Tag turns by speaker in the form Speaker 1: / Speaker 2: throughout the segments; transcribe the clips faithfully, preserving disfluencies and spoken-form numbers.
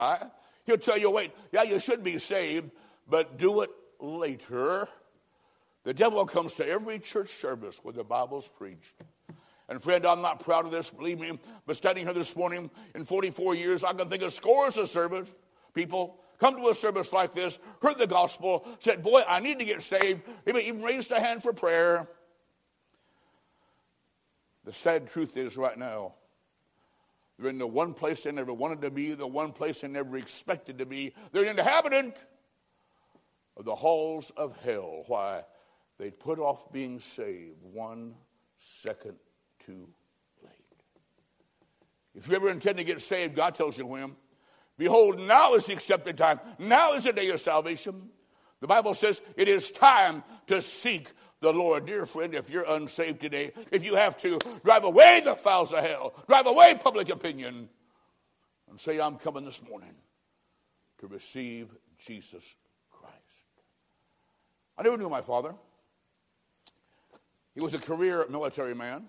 Speaker 1: I, he'll tell you, wait, yeah, you should be saved, but do it later. The devil comes to every church service where the Bible's preached. And friend, I'm not proud of this, believe me, but standing here this morning in forty-four years, I can think of scores of service people come to a service like this, heard the gospel, said, boy, I need to get saved. They may even raised a hand for prayer. The sad truth is right now, they're in the one place they never wanted to be, the one place they never expected to be. They're an inhabitant of the halls of hell. Why? They put off being saved one second too late. If you ever intend to get saved, God tells you when. Behold, now is the accepted time. Now is the day of salvation. The Bible says it is time to seek the Lord. Dear friend, if you're unsaved today, if you have to, drive away the fowls of hell, drive away public opinion, and say, I'm coming this morning to receive Jesus Christ. I never knew my father. He was a career military man.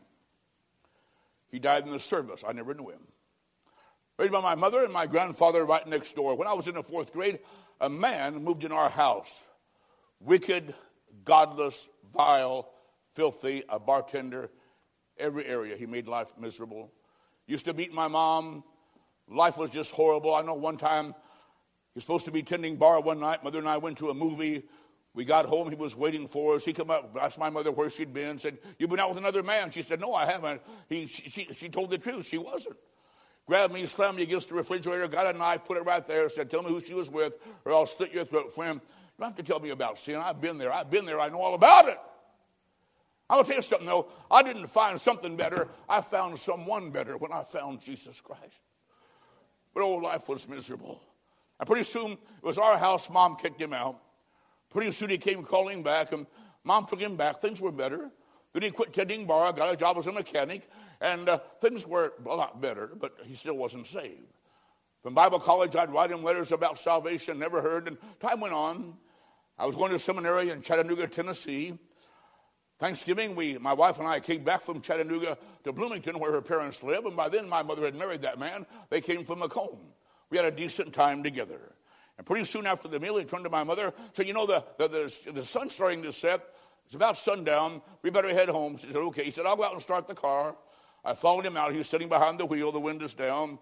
Speaker 1: He died in the service. I never knew him. Raised by my mother and my grandfather right next door. When I was in the fourth grade, a man moved in our house. Wicked, godless, vile, filthy, a bartender, every area. He made life miserable. Used to beat my mom. Life was just horrible. I know one time he was supposed to be tending bar one night. Mother and I went to a movie. We got home. He was waiting for us. He came up, asked my mother where she'd been, said, you've been out with another man. She said, no, I haven't. He, she, she, she told the truth. She wasn't. Grabbed me, slammed me against the refrigerator, got a knife, put it right there, said, tell me who she was with, or I'll slit your throat. Friend, you don't have to tell me about sin. I've been there. I've been there. I know all about it. I'm going to tell you something, though. I didn't find something better. I found someone better when I found Jesus Christ. But old life was miserable. And pretty soon, it was our house. Mom kicked him out. Pretty soon, he came calling back, and Mom took him back. Things were better. Then he quit tending bar, got a job as a mechanic, and uh, things were a lot better, but he still wasn't saved. From Bible college, I'd write him letters about salvation, never heard, and time went on. I was going to seminary in Chattanooga, Tennessee. Thanksgiving, we, my wife and I came back from Chattanooga to Bloomington, where her parents live, and by then my mother had married that man. They came from Macomb. We had a decent time together. And pretty soon after the meal, he turned to my mother, said, you know, the, the, the, the sun's starting to set. It's about sundown. We better head home. She said, okay. He said, I'll go out and start the car. I followed him out. He was sitting behind the wheel. The windows down.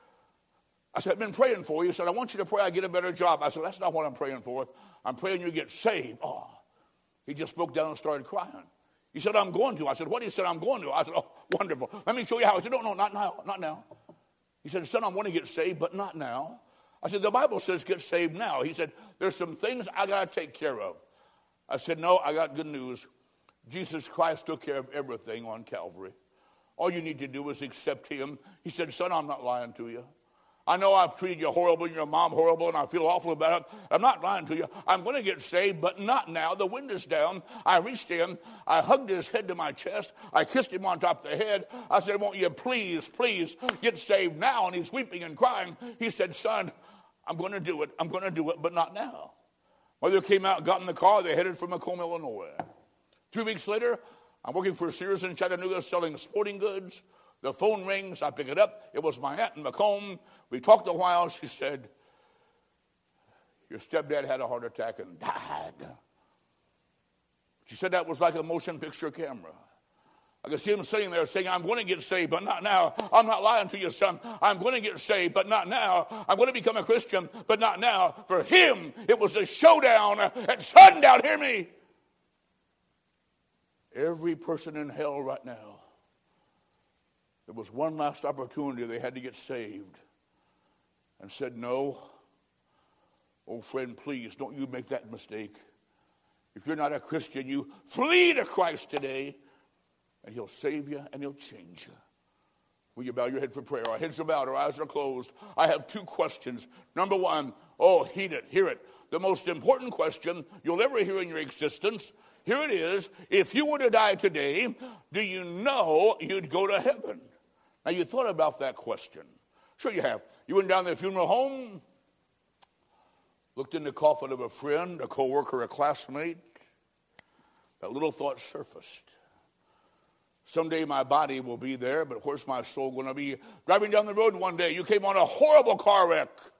Speaker 1: I said, I've been praying for you. He said, I want you to pray I get a better job. I said, that's not what I'm praying for. I'm praying you get saved. Oh, he just broke down and started crying. He said, I'm going to. I said, what? He said, I'm going to. I said, oh, wonderful. Let me show you how. He said, no, no, not now, not now. He said, son, I want to get saved, but not now. I said, the Bible says get saved now. He said, there's some things I got to take care of. I said, no, I got good news. Jesus Christ took care of everything on Calvary. All you need to do is accept him. He said, son, I'm not lying to you. I know I've treated you horrible and your mom horrible, and I feel awful about it. I'm not lying to you. I'm going to get saved, but not now. The wind is down. I reached him. I hugged his head to my chest. I kissed him on top of the head. I said, won't you please, please get saved now? And he's weeping and crying. He said, son, I'm going to do it. I'm going to do it, but not now. Mother came out, got in the car. They headed for Macomb, Illinois. Three weeks later, I'm working for Sears in Chattanooga selling sporting goods. The phone rings. I pick it up. It was my aunt in Macomb. We talked a while. She said, your stepdad had a heart attack and died. She said that was like a motion picture camera. I could see him sitting there saying, I'm going to get saved, but not now. I'm not lying to you, son. I'm going to get saved, but not now. I'm going to become a Christian, but not now. For him, it was a showdown at sundown. Hear me. Every person in hell right now, there was one last opportunity. They had to get saved. And said, no. Oh, friend, please, don't you make that mistake. If you're not a Christian, you flee to Christ today, and he'll save you and he'll change you. Will you bow your head for prayer? Our heads are bowed, our eyes are closed. I have two questions. Number one, oh, heed it, hear it. The most important question you'll ever hear in your existence. Here it is. If you were to die today, do you know you'd go to heaven? Now, you thought about that question. Sure you have. You went down to the funeral home, looked in the coffin of a friend, a co-worker, a classmate. That little thought surfaced. Someday my body will be there, but where's my soul going to be? Driving down the road one day, you came on a horrible car wreck.